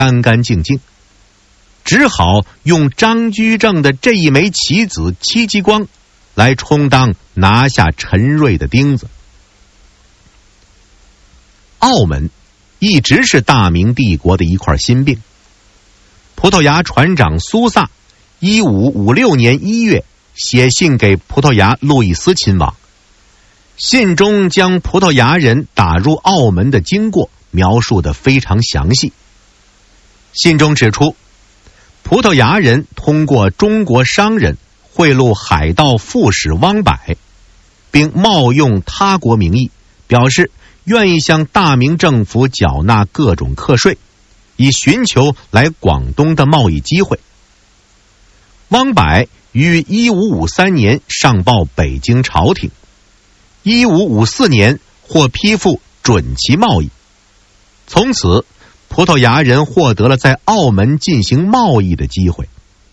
干干净净，只好用张居正的这一枚棋子戚继光来充当拿下陈瑞的钉子。澳门一直是大明帝国的一块心病。葡萄牙船长苏萨1556年1月写信给葡萄牙路易斯亲王，信中将葡萄牙人打入澳门的经过描述得非常详细。信中指出，葡萄牙人通过中国商人贿赂海盗副使汪柏，并冒用他国名义，表示愿意向大明政府缴纳各种课税，以寻求来广东的贸易机会。汪柏于1553年上报北京朝廷，1554年获批复准其贸易。从此，葡萄牙人获得了在澳门进行贸易的机会。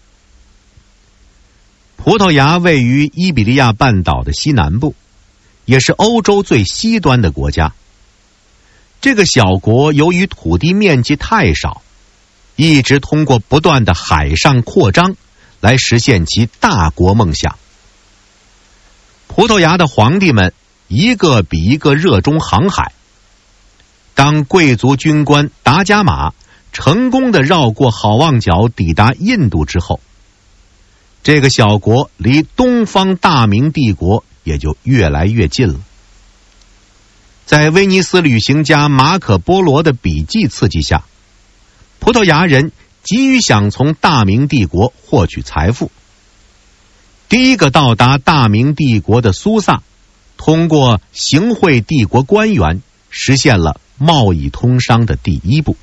葡萄牙位于伊比利亚半岛的西南部，也是欧洲最西端的国家。这个小国由于土地面积太少，一直通过不断的海上扩张来实现其大国梦想。葡萄牙的皇帝们一个比一个热衷航海。当贵族军官达伽马成功地绕过好望角抵达印度之后，这个小国离东方大明帝国也就越来越近了。在威尼斯旅行家马可波罗的笔记刺激下，葡萄牙人急于想从大明帝国获取财富。第一个到达大明帝国的苏萨，通过行贿帝国官员，实现了贸易通商的第一步。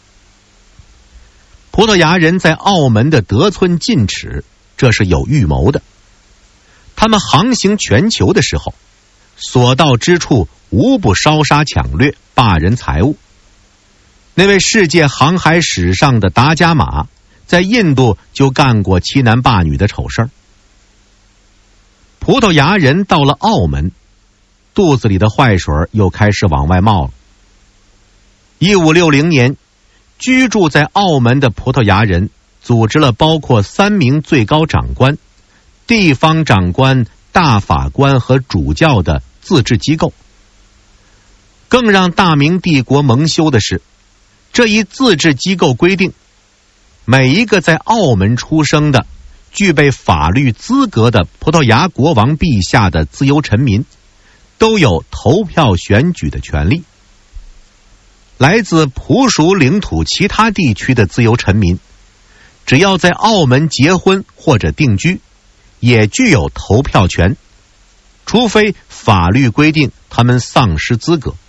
葡萄牙人在澳门的得寸进尺，这是有预谋的。他们航行全球的时候，所到之处无不烧杀抢掠，霸人财物。那位世界航海史上的达伽马，在印度就干过欺男霸女的丑事儿。葡萄牙人到了澳门，肚子里的坏水又开始往外冒了。1560年，居住在澳门的葡萄牙人组织了包括3名最高长官、地方长官、大法官和主教的自治机构。更让大明帝国蒙羞的是，这一自治机构规定，每一个在澳门出生的具备法律资格的葡萄牙国王陛下的自由臣民都有投票选举的权利。来自葡属领土其他地区的自由臣民，只要在澳门结婚或者定居，也具有投票权，除非法律规定他们丧失资格。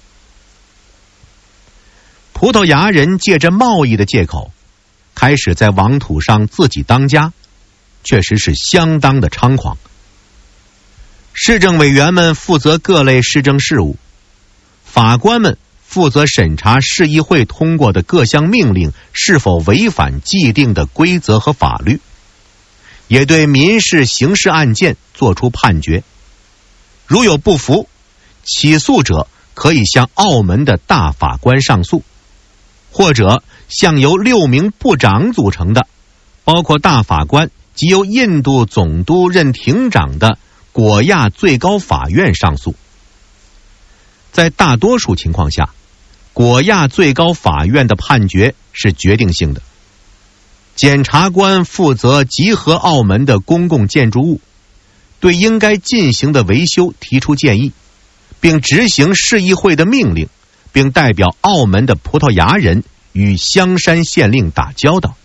葡萄牙人借着贸易的借口，开始在王土上自己当家，确实是相当的猖狂。市政委员们负责各类市政事务，法官们负责审查市议会通过的各项命令是否违反既定的规则和法律，也对民事刑事案件作出判决。如有不服，起诉者可以向澳门的大法官上诉，或者向由6名部长组成的，包括大法官及由印度总督任庭长的果亚最高法院上诉。在大多数情况下，果亚最高法院的判决是决定性的。检察官负责集合澳门的公共建筑物，对应该进行的维修提出建议，并执行市议会的命令，并代表澳门的葡萄牙人与香山县令打交道。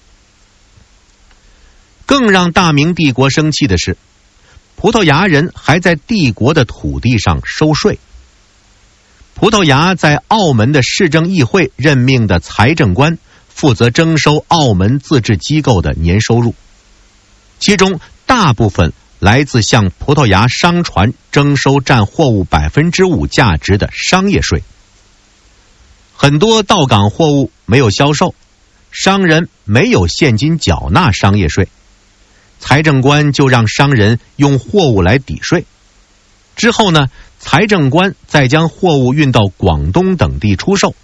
更让大明帝国生气的是，葡萄牙人还在帝国的土地上收税。葡萄牙在澳门的市政议会任命的财政官负责征收澳门自治机构的年收入，其中大部分来自向葡萄牙商船征收占货物 5% 价值的商业税。很多到港货物没有销售，商人没有现金缴纳商业税，财政官就让商人用货物来抵税。之后呢，财政官再将货物运到广东等地出售，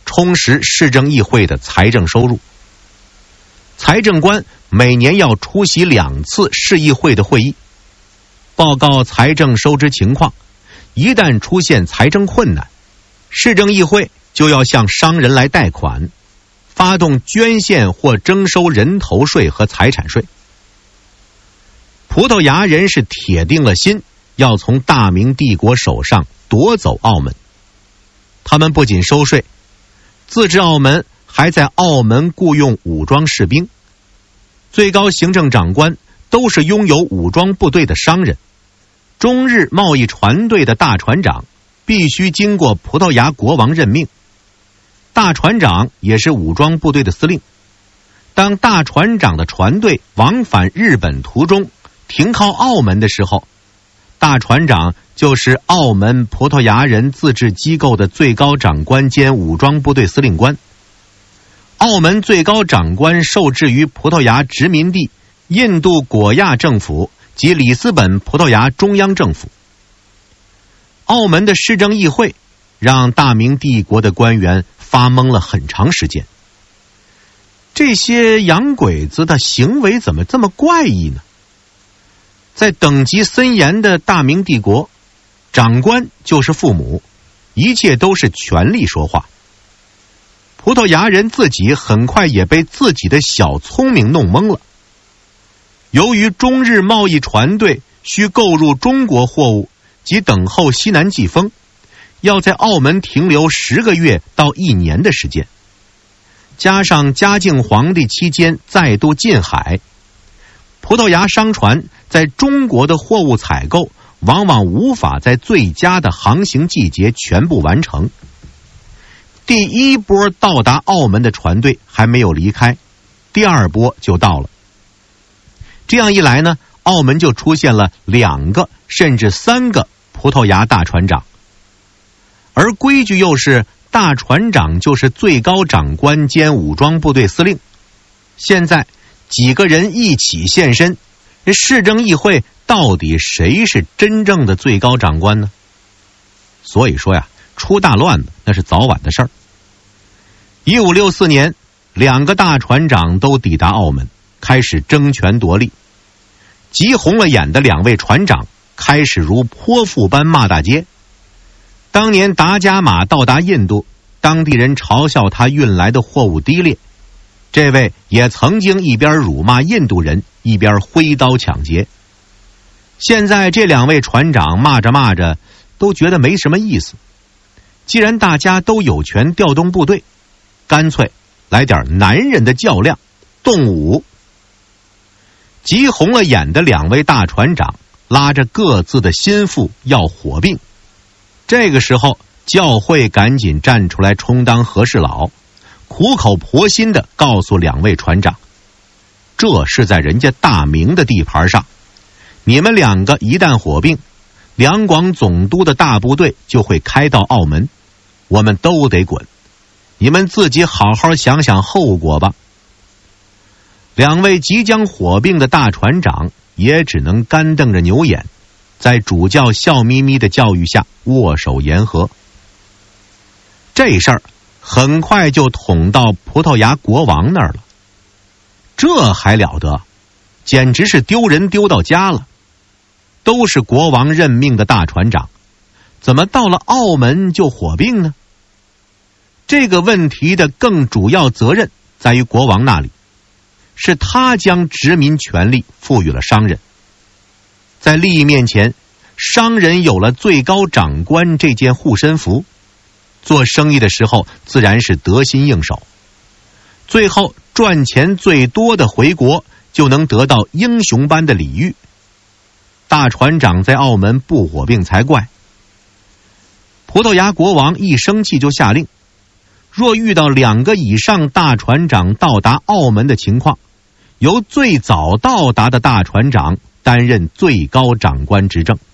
充实市政议会的财政收入。财政官每年要出席2次市议会的会议，报告财政收支情况。一旦出现财政困难，市政议会就要向商人来贷款，发动捐献或征收人头税和财产税。葡萄牙人是铁定了心要从大明帝国手上夺走澳门。他们不仅收税，自治澳门还在澳门雇用武装士兵，最高行政长官都是拥有武装部队的商人。中日贸易船队的大船长必须经过葡萄牙国王任命，大船长也是武装部队的司令。当大船长的船队往返日本途中停靠澳门的时候，大船长就是澳门葡萄牙人自治机构的最高长官兼武装部队司令官。澳门最高长官受制于葡萄牙殖民地印度果亚政府及里斯本葡萄牙中央政府。澳门的市政议会让大明帝国的官员发懵了很长时间。这些洋鬼子的行为怎么这么怪异呢？在等级森严的大明帝国，长官就是父母，一切都是权力说话。葡萄牙人自己很快也被自己的小聪明弄懵了。由于中日贸易船队需购入中国货物及等候西南季风，要在澳门停留10个月到1年的时间，加上嘉靖皇帝期间再度禁海，葡萄牙商船在中国的货物采购往往无法在最佳的航行季节全部完成。第一波到达澳门的船队还没有离开，第2波就到了。这样一来呢，澳门就出现了2个甚至3个葡萄牙大船长。而规矩又是大船长就是最高长官兼武装部队司令。现在几个人一起现身，市政议会到底谁是真正的最高长官呢？所以说呀，出大乱子那是早晚的事儿。1564年，2个大船长都抵达澳门，开始争权夺利。急红了眼的2位船长开始如泼妇般骂大街。当年达伽马到达印度，当地人嘲笑他运来的货物低劣，这位也曾经一边辱骂印度人，一边挥刀抢劫。现在这2位船长骂着骂着都觉得没什么意思，既然大家都有权调动部队，干脆来点男人的较量，动武。急红了眼的2位大船长拉着各自的心腹要火并。这个时候教会赶紧站出来充当和事佬，苦口婆心地告诉2位船长，这是在人家大明的地盘上，你们2个一旦火并，两广总督的大部队就会开到澳门，我们都得滚，你们自己好好想想后果吧。2位即将火并的大船长也只能干瞪着牛眼，在主教笑眯眯的教育下握手言和。这事儿很快就捅到葡萄牙国王那儿了，这还了得，简直是丢人丢到家了。都是国王任命的大船长，怎么到了澳门就火并呢？这个问题的更主要责任在于国王那里，是他将殖民权力赋予了商人。在利益面前，商人有了最高长官这件护身符，做生意的时候自然是得心应手，最后赚钱最多的回国就能得到英雄般的礼遇。大船长在澳门不火并才怪。葡萄牙国王一生气就下令，若遇到2个以上大船长到达澳门的情况，由最早到达的大船长担任最高长官执政。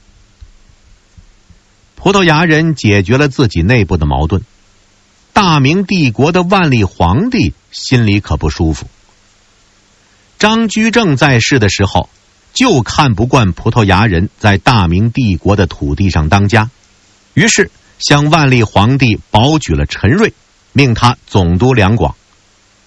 葡萄牙人解决了自己内部的矛盾，大明帝国的万历皇帝心里可不舒服。张居正在世的时候就看不惯葡萄牙人在大明帝国的土地上当家，于是向万历皇帝保举了陈瑞，直接把陈瑞赶到了澳门。 命他总督两广。